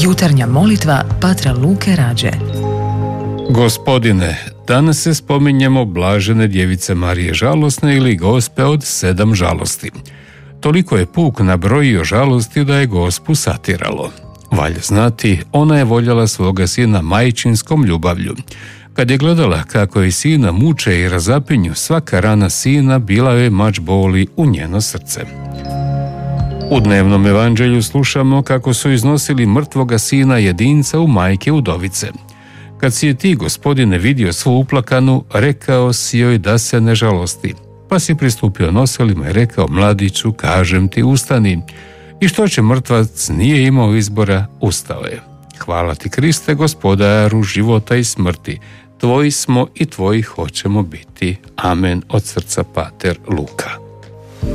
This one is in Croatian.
Jutarnja molitva Patra Luke Rađe. Gospodine, danas se spominjemo blažene djevice Marije žalosne ili Gospe od 7 žalosti. Toliko je puk nabrojio žalosti da je Gospu satiralo. Valja znati, ona je voljela svoga sina majčinskom ljubavlju. Kad je gledala kako je sina muče i razapinju, svaka rana sina bila je mač boli u njeno srce. U dnevnom evanđelju slušamo kako su iznosili mrtvoga sina jedinca u majke udovice. Kad si je ti, Gospodine, vidio svu uplakanu, rekao si joj da se ne žalosti. Pa si pristupio noselima i rekao: mladiću, kažem ti, ustani. I što će, mrtvac nije imao izbora, ustao je. Hvala ti, Kriste, Gospodaru života i smrti. Tvoji smo i tvoji hoćemo biti. Amen. Od srca Pater Luka.